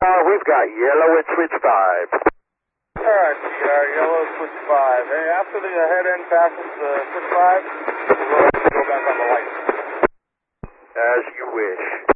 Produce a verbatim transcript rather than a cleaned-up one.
Uh, we've got yellow at switch five. All right, T R, yellow switch five. Hey, after the uh, head end passes the switch five, we'll go, go back on the light. As you wish.